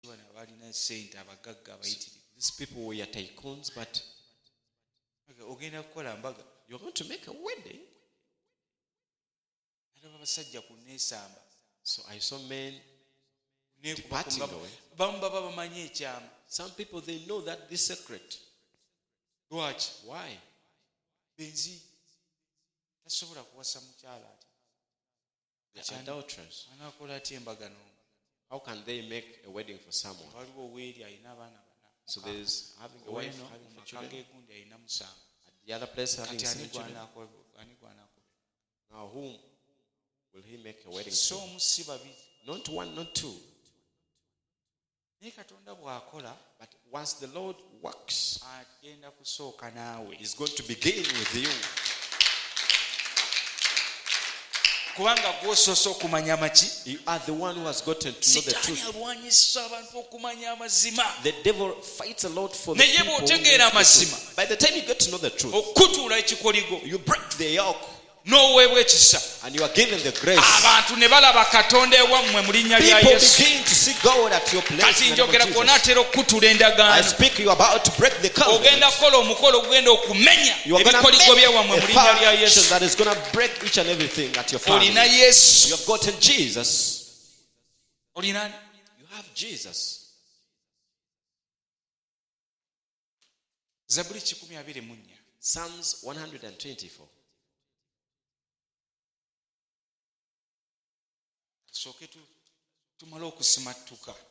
bana balina sente abagagga abayitirivu. These people were tycoons, but ogenda kukola mbaga, you're going to make a wedding. alaba abasajja ku neesamba. So I saw men Neekuba departing ku away. bamu baba bamanyi ekyama. Some people, they know that this secret. Lwaki? Why? Benzi tasobola kuwasa mukyala ati. They're adulterers. Anaakola atya embaga n'omu? How can they make a wedding for someone? Waliwo weeri alina abaana bana. So there's having a wife, having Mu the maka children. g'egundi alina musanvu. At the other place, having Kati 7 ani children. gw'anaakola? Now, whom will he make a wedding So to? omu si babiri. Not one, not two. Naye Katonda bw'akola, But once the Lord works, agenda kusooka naawe. He's going to begin with you. Kubanga gw'osoose okumanya maki? You are the one who has gotten to know the Sitaani truth. alwanyisa abantu okumanya amazima. The devil fights a lot for the Naye people who know bw'otegeera the amazima, truth. By the time you get to know the truth, okutuula ekikoligo, you break the yoke n'oweebwa ekisa. and you are given the grace. Abantu ne balaba Katonda ewammwe mu linnya lya People Yesu. begin to see God at your place. Kati in the name njogera of gonna Jesus. atera okutula I endagaano. speak, you are about to break the Ogenda covenant. kukola omukolo ogenda okumenya You are going to ebikoligo make by'ewammwe mu a linnya lya foundation Yesu. that is going to break each and everything at your family. Olina Yesu. You have gotten Jesus. Olina You have Jesus. Zaburi 124. Psalms 124. Tusooke tumale okusimattuka.